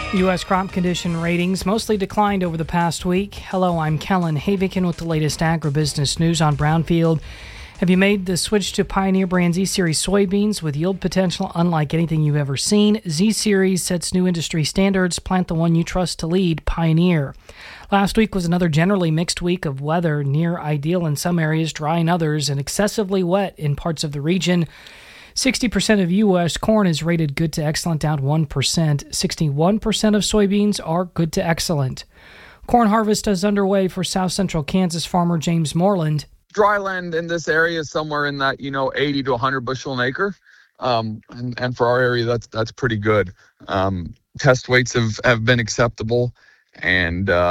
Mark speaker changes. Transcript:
Speaker 1: U.S. crop condition ratings mostly declined over the past week. Hello, I'm Kellen Havikin with the latest agribusiness news on Brownfield. Have you made the switch to Pioneer brand Z-Series soybeans with yield potential unlike anything you've ever seen? Z-Series sets new industry standards. Plant the one you trust to lead, Pioneer. Last week was another generally mixed week of weather, near ideal in some areas, dry in others, and excessively wet in parts of the region. 60% of U.S. corn is rated good to excellent, down 1%. 61% of soybeans are good to excellent. Corn harvest is underway for south central Kansas farmer James Moreland.
Speaker 2: Dry land in this area is somewhere in that 80 to 100 bushel an acre, and for our area that's pretty good. Test weights have been acceptable, and